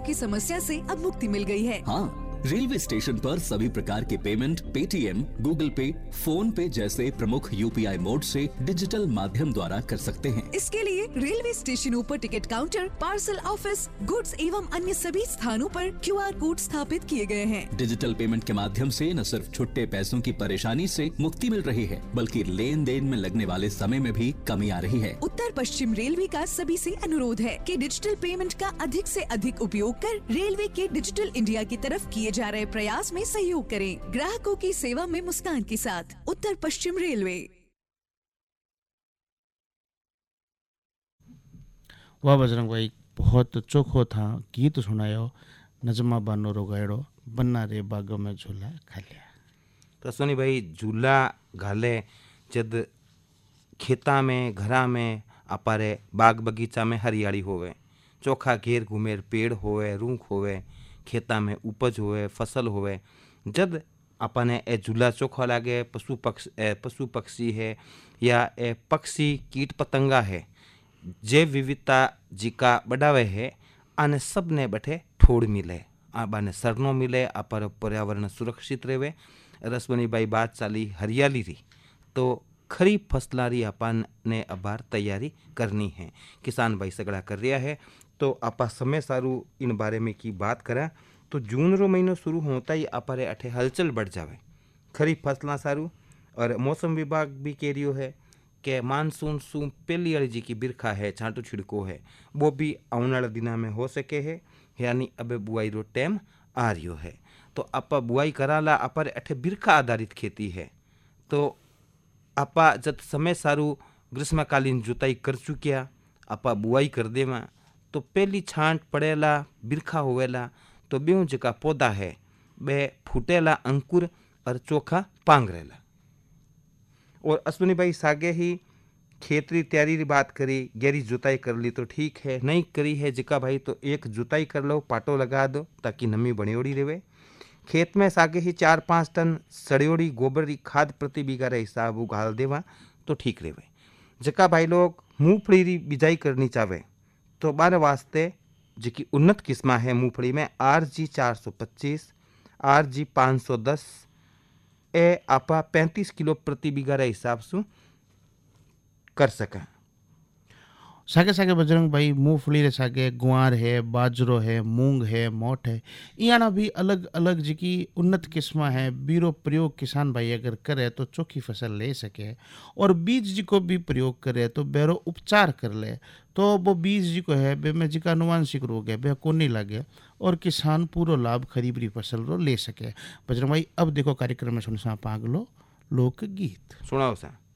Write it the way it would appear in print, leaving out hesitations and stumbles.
की समस्या से अब मुक्ति मिल गई है। हाँ, रेलवे स्टेशन पर सभी प्रकार के पेमेंट पेटीएम, गूगल पे, फोन पे जैसे प्रमुख यूपीआई मोड से डिजिटल माध्यम द्वारा कर सकते हैं। इसके लिए रेलवे स्टेशनों पर ticket counter, parcel office, goods एवं अन्य सभी स्थानों पर QR कोड स्थापित किए गए हैं। डिजिटल पेमेंट के माध्यम से न सिर्फ छुट्टे पैसों की परेशानी से मुक्ति मिल रही है, बल्कि लेन देन में लगने वाले समय में भी कमी आ रही है। उत्तर पश्चिम रेलवे का सभी से अनुरोध है कि डिजिटल पेमेंट का अधिक से अधिक उपयोग कर रेलवे के डिजिटल इंडिया की तरफ किए जा रहे प्रयास में सहयोग करें। ग्राहकों की सेवा में मुस्कान के साथ उत्तर पश्चिम रेलवे। वाह बजरंग भाई, बहुत चोखो था गीत सुनायो। नजमा बानो रोगाड़ो बन्ना रे बागों में झूला खालिया। तो सोनी भाई, झूला घाले जद खेता में, घरा में, अपारे बाग बगीचा में हरियाली होवे, चोखा घेर घूमेर पेड़ होवे, रूख होवे, खेता में उपज होवे, फसल होवे, जद अपने ए झूला चोखा लागे, पशु पक्षी है या ए पक्षी कीट पतंगा है, जैव विविधता जी का बढ़ावे है, आने सब ने बैठे ठोड़ मिले, आने सरनो मिले, अपर पर्यावरण सुरक्षित रहे। रसमनी भाई बात चाली हरियाली री, तो खरीफ फसलारी अपन ने अबार तैयारी करनी है। किसान भाई सगड़ा कर रहा है, तो आपा समय सारू इन बारे में की बात करें तो जून रो महीनो शुरू होता ही अपारे अठे हलचल बढ़ जावे, खरीफ फसला सारू। और मौसम विभाग भी कह रियो है कि मानसून सू पहली वाली जी की बिरखा है, छांटो छिड़को है, वो भी आने वाले दिना में हो सके है, यानी अब बुआई रो टाइम आ रियो है। तो आपा बुआई कराला, अपारे अठे बिरखा आधारित खेती है, तो आपा जब समय सारू ग्रीष्मकालीन जुताई कर चुकिया, आपा बुआई कर देवा, तो पहली छांट पड़ेला बिरखा होवेला, तो बेऊ जका पौधा है बे फूटेला अंकुर और चोखा पांगरेला। और अश्विनी भाई सागे ही खेतरी तैयारी की बात करी, गहरी जुताई कर ली तो ठीक है, नहीं करी है जिका भाई तो एक जुताई कर लो, पाटो लगा दो ताकि नमी बनियोड़ी रहे। खेत में सागे ही 4-5 टन सड़ियोड़ी गोबर की खाद प्रति बीघा रे हिसाब उगाल देवा तो ठीक रहे। जका भाई लोग मूंगफली की बिजाई करनी चाहे तो बारे वास्ते जी उन्नत किस्म है मूंगफली में RG 425, RG 510 ए आपा 35 किलो प्रति बीघा रे हिसाब से कर सकें। सागे सागे बजरंग भाई, मूंगफली रे सागे गुआर है, बाजरो है, मूंग है, मोठ है, इयाना भी अलग अलग जी की उन्नत किस्म है। बीरो प्रयोग किसान भाई अगर करे तो चोखी फसल ले सके, और बीज जी को भी प्रयोग करे तो बेरो उपचार कर ले, तो वो बीज जी को है बे में जी का अनुवांशिक रोग है बे को नहीं लगे, और किसान पूरा लाभ खरीफ री फसल रो ले सके। बजरंग भाई, अब देखो कार्यक्रम में सुन सा पागलो लोक गीत सुनाओ सा।